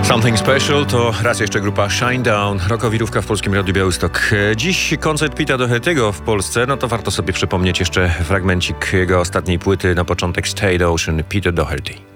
Something Special to raz jeszcze grupa Shinedown, rockowirówka w Polskim Radiu Białystok. Dziś koncert Peta Doherty'ego w Polsce, no to warto sobie przypomnieć jeszcze fragmencik jego ostatniej płyty na początek State Ocean, Peter Doherty.